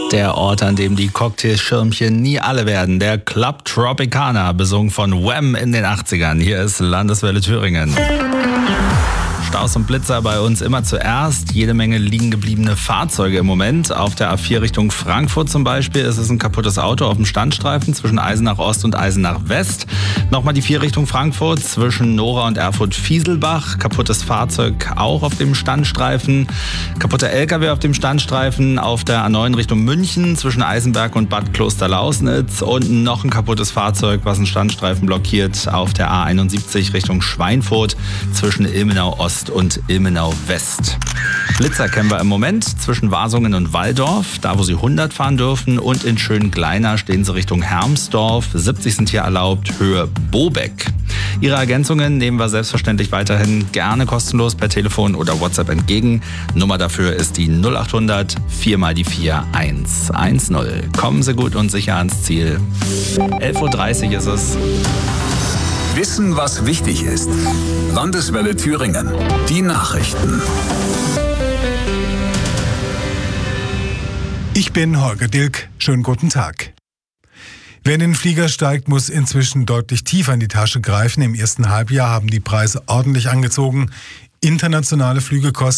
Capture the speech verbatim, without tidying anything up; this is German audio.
Der Ort, an dem die Cocktailschirmchen nie alle werden. Der Club Tropicana, besungen von Wham in den achtzigern. Hier ist Landeswelle Thüringen. Staus und Blitzer bei uns immer zuerst. Jede Menge liegen gebliebene Fahrzeuge im Moment. Auf der A vier Richtung Frankfurt zum Beispiel ist es ein kaputtes Auto auf dem Standstreifen zwischen Eisenach Ost und Eisenach West. Nochmal die vier Richtung Frankfurt zwischen Nora und Erfurt-Fieselbach. Kaputtes Fahrzeug auch auf dem Standstreifen. Kaputter L K W auf dem Standstreifen auf der A neun Richtung München zwischen Eisenberg und Bad Klosterlausnitz. Und noch ein kaputtes Fahrzeug, was einen Standstreifen blockiert auf der A einundsiebzig Richtung Schweinfurt zwischen Ilmenau Ost und Ilmenau West. Blitzer kennen wir im Moment zwischen Wasungen und Walldorf, da wo sie hundert fahren dürfen, und in Schöngleiner stehen sie Richtung Hermsdorf. siebzig sind hier erlaubt, Höhe Bobeck. Ihre Ergänzungen nehmen wir selbstverständlich weiterhin gerne kostenlos per Telefon oder WhatsApp entgegen. Nummer dafür ist die null achthundert vier mal die vier eins eins null. Kommen Sie gut und sicher ans Ziel. elf Uhr dreißig ist es. Wissen, was wichtig ist. Landeswelle Thüringen. Die Nachrichten. Ich bin Holger Dilk. Schönen guten Tag. Wer in den Flieger steigt, muss inzwischen deutlich tiefer in die Tasche greifen. Im ersten Halbjahr haben die Preise ordentlich angezogen. Internationale Flüge kosten